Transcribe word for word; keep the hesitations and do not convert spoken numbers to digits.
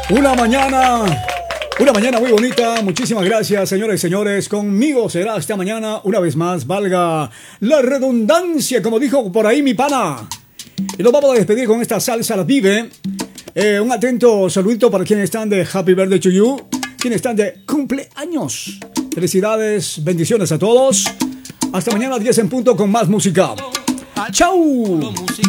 Una mañana, una mañana muy bonita. Muchísimas gracias, señores y señores. Conmigo será esta mañana una vez más, valga la redundancia, como dijo por ahí mi pana. Y nos vamos a despedir con esta salsa la vive. Eh, un atento saludito para quienes están de Happy Birthday to you, quienes están de cumpleaños. Felicidades, bendiciones a todos. Hasta mañana a diez en punto con más música. ¡Chau!